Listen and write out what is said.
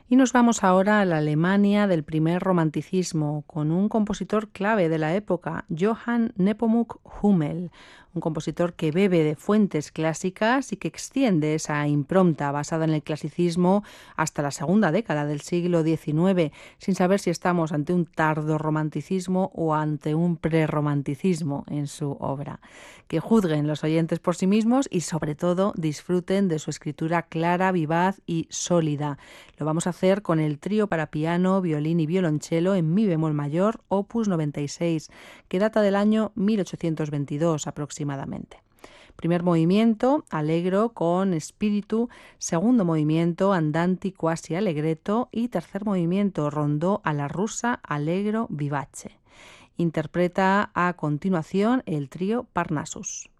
Y nos vamos ahora a la Alemania del primer romanticismo, con un compositor clave de la época, Johann Nepomuk Hummel, un compositor que bebe de fuentes clásicas y que extiende esa impronta basada en el clasicismo hasta la segunda década del siglo XIX, sin saber si estamos ante un tardo romanticismo o ante un prerromanticismo en su obra. Que juzguen los oyentes por sí mismos y sobre todo disfruten de su escritura clara, vivaz y sólida. Lo vamos a hacer con el trío para piano, violín y violonchelo en mi bemol mayor, opus 96, que data del año 1822 aproximadamente. Primer movimiento, allegro con espíritu. Segundo movimiento, andante quasi allegretto. Y tercer movimiento, rondó a la rusa, allegro vivace. Interpreta a continuación el trío Parnassus.